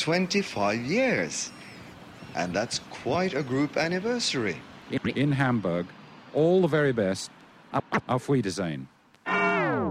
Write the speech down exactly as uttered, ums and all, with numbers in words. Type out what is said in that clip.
twenty-five years. And that's quite a group anniversary. In Hamburg, all the very best. Auf Wiedersehen.